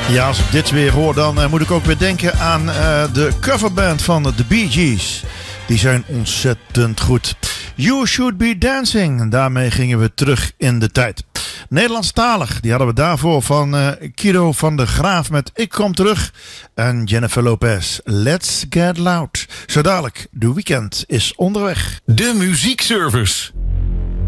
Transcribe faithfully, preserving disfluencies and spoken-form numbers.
Ja, als ik dit weer hoor, dan uh, moet ik ook weer denken aan uh, de coverband van de Bee Gees. Die zijn ontzettend goed. You Should Be Dancing. En daarmee gingen we terug in de tijd. Nederlandstalig, die hadden we daarvoor van uh, Kido van der Graaf met Ik Kom Terug. En Jennifer Lopez, Let's Get Loud. Zo dadelijk, de weekend is onderweg. De muziekservice.